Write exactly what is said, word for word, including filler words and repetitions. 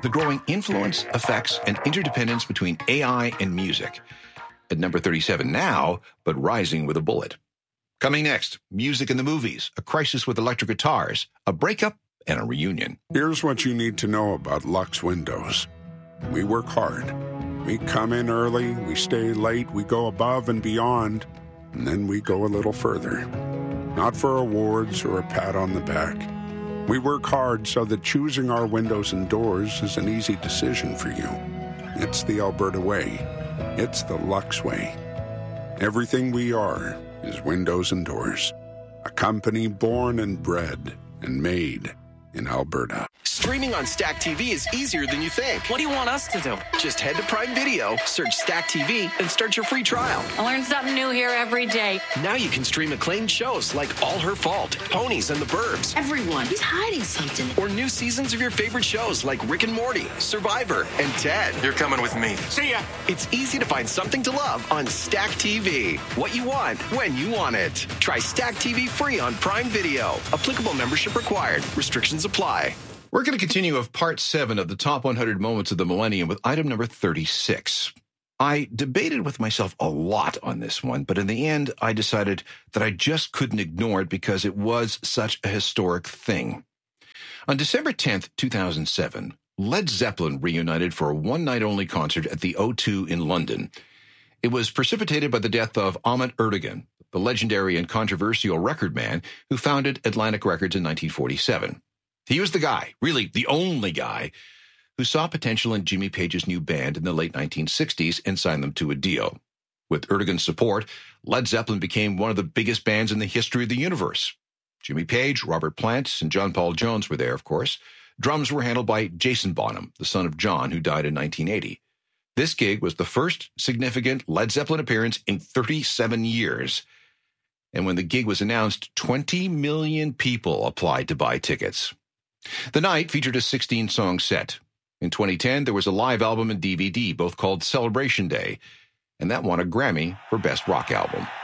the growing influence, effects, and interdependence between A I and music. At number thirty-seven now, but rising with a bullet. Coming next, music in the movies, a crisis with electric guitars, a breakup, and a reunion. Here's what you need to know about Lux Windows. We work hard. We come in early, we stay late, we go above and beyond, and then we go a little further. Not for awards or a pat on the back. We work hard so that choosing our windows and doors is an easy decision for you. It's the Alberta way. It's the Lux way. Everything we are is windows and doors. A company born and bred and made in Alberta. Streaming on Stack T V is easier than you think. What do you want us to do? Just head to Prime Video, search Stack T V, and start your free trial. I learn something new here every day. Now you can stream acclaimed shows like All Her Fault, Ponies and the Burbs. Everyone is hiding something. Or new seasons of your favorite shows like Rick and Morty, Survivor, and Ted. You're coming with me. See ya. It's easy to find something to love on Stack T V. What you want, when you want it. Try Stack T V free on Prime Video. Applicable membership required. Restrictions apply. We're going to continue with part seven of the top one hundred moments of the millennium with item number thirty-six. I debated with myself a lot on this one, but in the end, I decided that I just couldn't ignore it because it was such a historic thing. On December tenth, two thousand seven, Led Zeppelin reunited for a one-night-only concert at the O two in London. It was precipitated by the death of Ahmet Ertegun, the legendary and controversial record man who founded Atlantic Records in nineteen forty-seven. He was the guy, really the only guy, who saw potential in Jimmy Page's new band in the late nineteen sixties and signed them to a deal. With Ertegun's support, Led Zeppelin became one of the biggest bands in the history of the universe. Jimmy Page, Robert Plant, and John Paul Jones were there, of course. Drums were handled by Jason Bonham, the son of John, who died in nineteen eighty. This gig was the first significant Led Zeppelin appearance in thirty-seven years. And when the gig was announced, twenty million people applied to buy tickets. The night featured a sixteen-song set. In twenty ten, there was a live album and D V D, both called Celebration Day, and that won a Grammy for Best Rock Album.